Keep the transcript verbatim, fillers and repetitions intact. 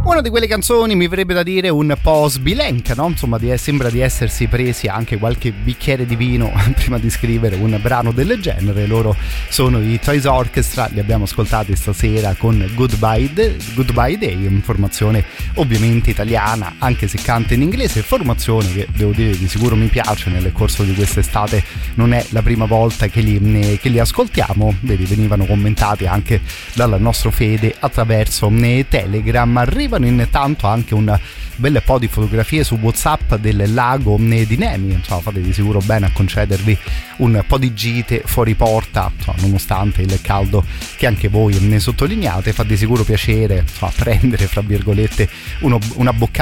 Una di quelle canzoni, mi verrebbe da dire, un po' sbilenca, no? Insomma, di, sembra di essersi presi anche qualche bicchiere di vino prima di scrivere un brano del genere. Loro sono i Toys Orchestra, li abbiamo ascoltati stasera con Goodbye Day, Goodbye Day, formazione ovviamente italiana, anche se canta in inglese, formazione che devo dire di sicuro mi piace. Nel corso di quest'estate non è la prima volta che li, che li ascoltiamo. Vedi, venivano commentati anche dal nostro Fede attraverso Telegram. Arrivano intanto anche un bel po' di fotografie su WhatsApp del lago di Nemi, insomma, fate di sicuro bene a concedervi un po' di gite fuori porta, insomma, nonostante il caldo che anche voi ne sottolineate. Fa di sicuro piacere, insomma, prendere fra virgolette uno, una boccata